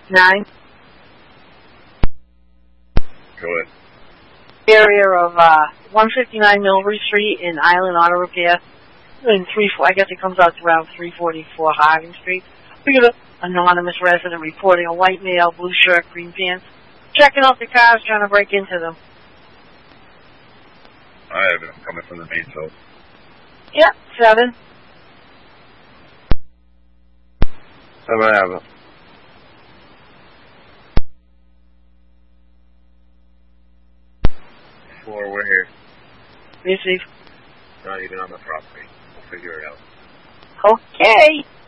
9. Go ahead. Area of 159 Millbury Street in Island Auto Repair. I guess it comes out to around 344 Harding Street. We got an anonymous resident reporting a white male, blue shirt, green pants, checking out the cars, trying to break into them. I have it. I'm coming from the main cell. Yep, 7. 7, I have it. 4, we're here. Receive. Not even on the property. We'll figure it out. Okay.